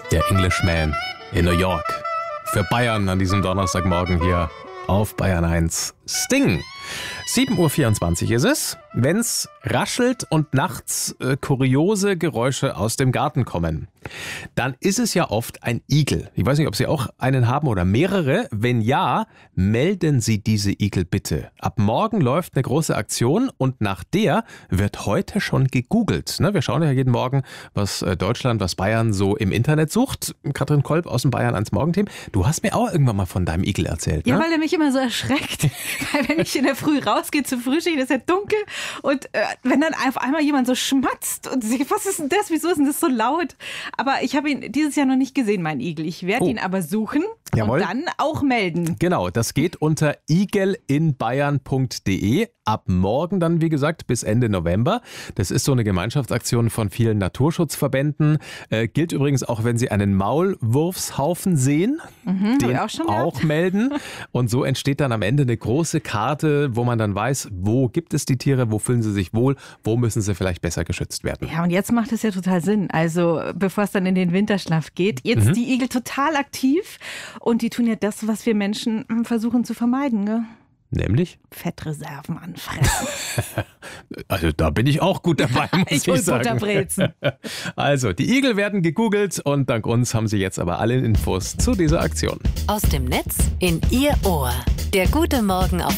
Der Englishman in New York. Für Bayern an diesem Donnerstagmorgen hier auf Bayern 1. Sting. 7.24 Uhr ist es, wenn's raschelt und nachts kuriose Geräusche aus dem Garten kommen. Dann ist es ja oft ein Igel. Ich weiß nicht, ob Sie auch einen haben oder mehrere. Wenn ja, melden Sie diese Igel bitte. Ab morgen läuft eine große Aktion und nach der wird heute schon gegoogelt. Wir schauen ja jeden Morgen, was Deutschland, was Bayern so im Internet sucht. Katrin Kolb aus dem Bayern 1 Morgenteam. Du hast mir auch irgendwann mal von deinem Igel erzählt, ne? Ja, weil er mich immer so erschreckt. Wenn ich in der Früh rausgehe zum Frühstück, ist ja dunkel und wenn dann auf einmal jemand so schmatzt und sich, was ist denn das, wieso ist denn das so laut? Aber ich habe ihn dieses Jahr noch nicht gesehen, mein Igel. Ich werde ihn aber suchen. Jawohl. Und dann auch melden. Genau, das geht unter igelinbayern.de. Ab morgen dann, wie gesagt, bis Ende November. Das ist so eine Gemeinschaftsaktion von vielen Naturschutzverbänden. Gilt übrigens auch, wenn Sie einen Maulwurfshaufen sehen, den auch melden. Und so entsteht dann am Ende eine große Karte, wo man dann weiß, wo gibt es die Tiere, wo fühlen sie sich wohl, wo müssen sie vielleicht besser geschützt werden. Ja, und jetzt macht es ja total Sinn. Also bevor es dann in den Winterschlaf geht, jetzt die Igel total aktiv. Und die tun ja das, was wir Menschen versuchen zu vermeiden, ne? Nämlich? Fettreserven anfressen. Also da bin ich auch gut dabei, muss ich sagen. Butterbrezen. Also, die Igel werden gegoogelt und dank uns haben Sie jetzt aber alle Infos zu dieser Aktion. Aus dem Netz in Ihr Ohr. Der Gute Morgen auf